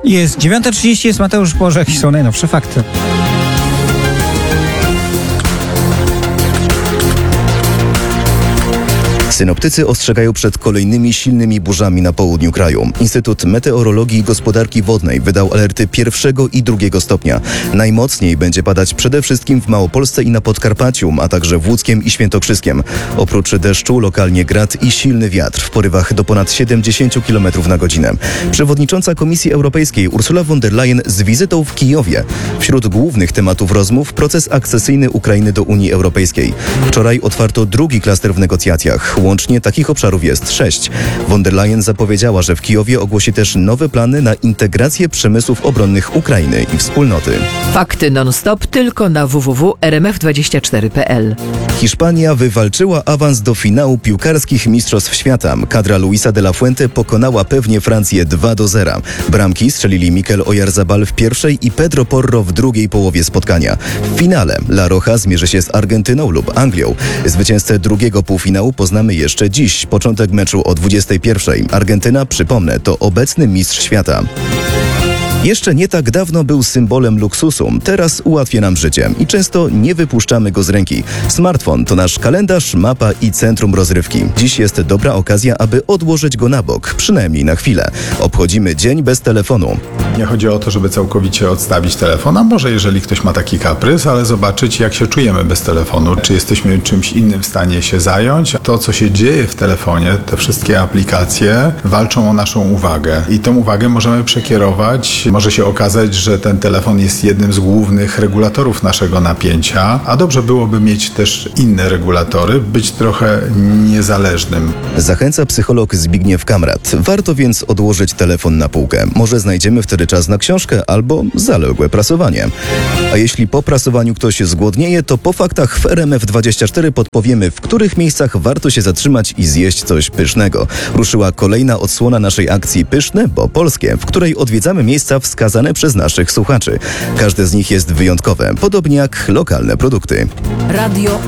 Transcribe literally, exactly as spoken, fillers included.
Jest dziewiąta trzydzieści, jest Mateusz Bożek i są najnowsze fakty. Synoptycy ostrzegają przed kolejnymi silnymi burzami na południu kraju. Instytut Meteorologii i Gospodarki Wodnej wydał alerty pierwszego i drugiego stopnia. Najmocniej będzie padać przede wszystkim w Małopolsce i na Podkarpaciu, a także w Łódzkiem i Świętokrzyskiem. Oprócz deszczu lokalnie grad i silny wiatr w porywach do ponad siedemdziesiąt kilometrów na godzinę. Przewodnicząca Komisji Europejskiej Ursula von der Leyen z wizytą w Kijowie. Wśród głównych tematów rozmów proces akcesyjny Ukrainy do Unii Europejskiej. Wczoraj otwarto drugi klaster w negocjacjach. Łącznie takich obszarów jest sześć. Von der Leyen zapowiedziała, że w Kijowie ogłosi też nowe plany na integrację przemysłów obronnych Ukrainy i wspólnoty. Fakty non-stop tylko na w w w kropka r m f dwadzieścia cztery kropka p l. Hiszpania wywalczyła awans do finału piłkarskich Mistrzostw Świata. Kadra Luisa de la Fuente pokonała pewnie Francję dwa do zera. Bramki strzelili Mikel Oyarzabal w pierwszej i Pedro Porro w drugiej połowie spotkania. W finale La Roja zmierzy się z Argentyną lub Anglią. Zwycięzcę drugiego półfinału poznamy jeszcze dziś. Początek meczu o dwudziestej pierwszej. Argentyna, przypomnę, to obecny mistrz świata. Jeszcze nie tak dawno był symbolem luksusu. Teraz ułatwia nam życie i często nie wypuszczamy go z ręki. Smartfon to nasz kalendarz, mapa i centrum rozrywki. Dziś jest dobra okazja, aby odłożyć go na bok, przynajmniej na chwilę. Obchodzimy dzień bez telefonu. Nie chodzi o to, żeby całkowicie odstawić telefon, a może jeżeli ktoś ma taki kaprys, ale zobaczyć, jak się czujemy bez telefonu. Czy jesteśmy czymś innym w stanie się zająć? To, co się dzieje w telefonie, te wszystkie aplikacje walczą o naszą uwagę i tą uwagę możemy przekierować. Może się okazać, że ten telefon jest jednym z głównych regulatorów naszego napięcia, a dobrze byłoby mieć też inne regulatory, być trochę niezależnym. Zachęca psycholog Zbigniew Kamrat. Warto więc odłożyć telefon na półkę. Może znajdziemy wtedy czas na książkę albo zaległe prasowanie. A jeśli po prasowaniu ktoś zgłodnieje, to po faktach w R M F dwadzieścia cztery podpowiemy, w których miejscach warto się zatrzymać i zjeść coś pysznego. Ruszyła kolejna odsłona naszej akcji Pyszne, bo polskie, w której odwiedzamy miejsca wskazane przez naszych słuchaczy. Każde z nich jest wyjątkowe, podobnie jak lokalne produkty. Radio